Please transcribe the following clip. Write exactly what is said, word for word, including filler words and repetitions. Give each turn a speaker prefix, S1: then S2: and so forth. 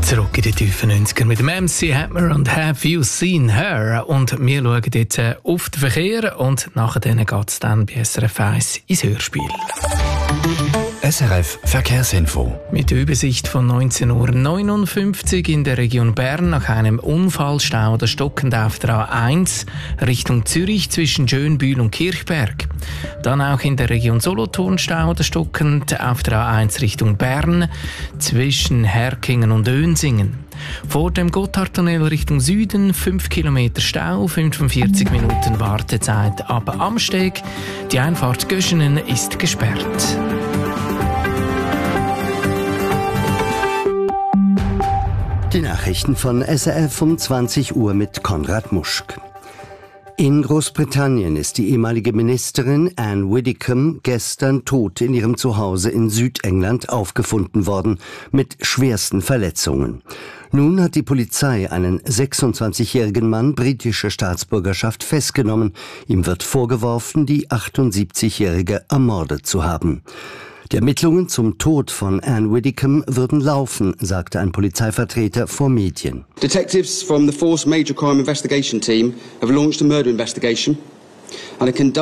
S1: Zurück in die tiefen neunziger mit dem M C Hammer und Have You Seen Her? Und wir schauen jetzt auf den Verkehr und nachher geht es dann bei S R F eins ins Hörspiel.
S2: S R F Verkehrsinfo.
S1: Mit der Übersicht von neunzehn Uhr neunundfünfzig in der Region Bern nach einem Unfallstau der stockend auf der A eins Richtung Zürich zwischen Schönbühl und Kirchberg. Dann auch in der Region Solothurn Stau der stockend auf der A eins Richtung Bern zwischen Herkingen und Önsingen. Vor dem Gotthardtunnel Richtung Süden fünf Kilometer Stau, fünfundvierzig Minuten Wartezeit ab Amsteg. Die Einfahrt Göschenen ist gesperrt.
S3: Die Nachrichten von S R F um zwanzig Uhr mit Konrad Muschk. In Großbritannien ist die ehemalige Ministerin Anne Widdecombe gestern tot in ihrem Zuhause in Südengland aufgefunden worden, mit schwersten Verletzungen. Nun hat die Polizei einen sechsundzwanzigjährigen Mann britischer Staatsbürgerschaft festgenommen. Ihm wird vorgeworfen, die achtundsiebzigjährige ermordet zu haben. Die Ermittlungen zum Tod von Anne Widdecombe würden laufen, sagte ein Polizeivertreter vor Medien.
S4: Detectives from the Force Major Crime Investigation Team have launched a murder investigation and are conducting